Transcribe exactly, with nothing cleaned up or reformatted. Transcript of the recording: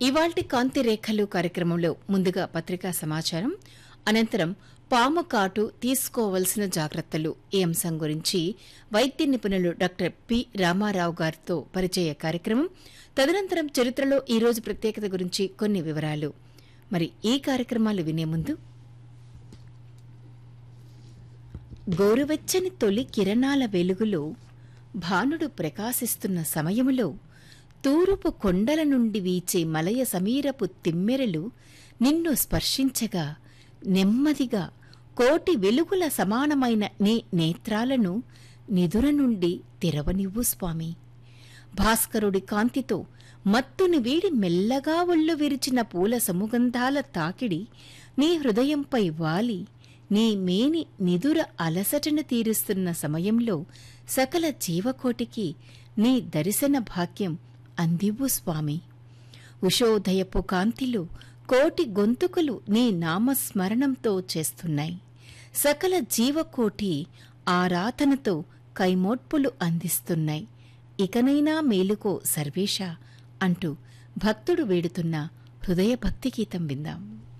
ఇవాల్టి కాంతి రేఖలు కార్యక్రమంలో ముందుగా పత్రికా సమాచారం, అనంతరం పాము కాటు తీసుకోవలసిన జాగ్రత్తలు ఈ అంశం గురించి వైద్య నిపుణులు డాక్టర్ పి రామారావు గారితో పరిచయ కార్యక్రమం, తదనంతరం చరిత్రలో ఈ రోజు ప్రత్యేకత గురించి కొన్ని వివరాలు. మరి ఈ కార్యక్రమాలు వినే ముందు గోరువెచ్చని తొలి కిరణాల వెలుగులో భానుడు ప్రకాశిస్తున్న సమయములో తూరుపు కొండల నుండి వీచే మలయ సమీరపు తిమ్మెరలు నిన్ను స్పర్శించగా నెమ్మదిగా కోటి వెలుగుల సమానమైన నీ నేత్రాలను నిదుర నుండి తెరవనివ్వు స్వామి. భాస్కరుడి కాంతితో మత్తుని వీడి మెల్లగా ఒళ్ళు విరిచిన పూల సముగంధాల తాకిడి నీ హృదయంపై వాలి నీ మేని నిదుర అలసటను తీరుస్తున్న సమయంలో సకల జీవకోటికి నీ దర్శన భాగ్యం అందివ్వు స్వామి. ఉషోదయపు కాంతిలో కోటి గొంతుకలు నీ నామస్మరణంతో చేస్తున్నాయి. సకల జీవకోటి ఆరాధనతో కైమోట్పులు అందిస్తున్నాయి. ఇకనైనా మేలుకో సర్వేశ అంటూ భక్తుడు వేడుతున్న హృదయ భక్తి గీతం విందాం.